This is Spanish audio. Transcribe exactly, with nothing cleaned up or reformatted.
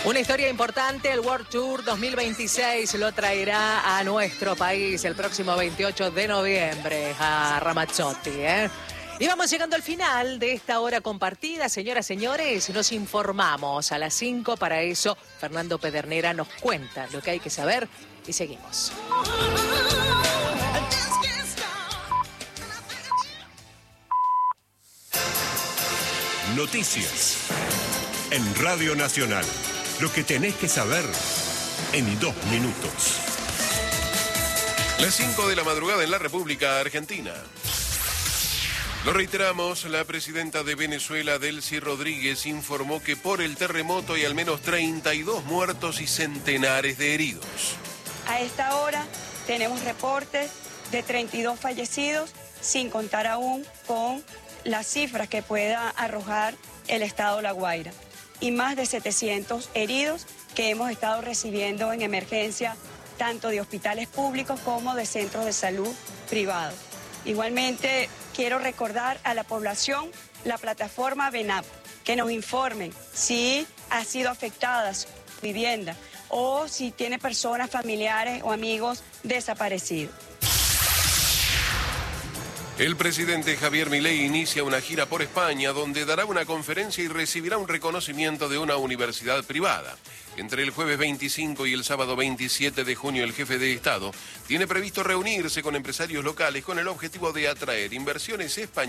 Una historia importante, el World Tour dos mil veintiséis lo traerá a nuestro país el próximo veintiocho de noviembre a Ramazzotti, ¿eh? Y vamos llegando al final de esta hora compartida. Señoras, señores, nos informamos a las cinco. Para eso, Fernando Pedernera nos cuenta lo que hay que saber y seguimos. Noticias en Radio Nacional. Lo que tenés que saber en dos minutos. Las cinco de la madrugada en la República Argentina. Lo reiteramos, la presidenta de Venezuela, Delcy Rodríguez, informó que por el terremoto hay al menos treinta y dos muertos y centenares de heridos. A esta hora tenemos reportes de treinta y dos fallecidos, sin contar aún con las cifras que pueda arrojar el estado La Guaira, y más de setecientos heridos que hemos estado recibiendo en emergencia, tanto de hospitales públicos como de centros de salud privados. Igualmente, quiero recordar a la población la plataforma VENAP, que nos informen si ha sido afectada su vivienda o si tiene personas, familiares o amigos desaparecidos. El presidente Javier Milei inicia una gira por España donde dará una conferencia y recibirá un reconocimiento de una universidad privada. Entre el jueves veinticinco y el sábado veintisiete de junio, el jefe de Estado tiene previsto reunirse con empresarios locales con el objetivo de atraer inversiones españolas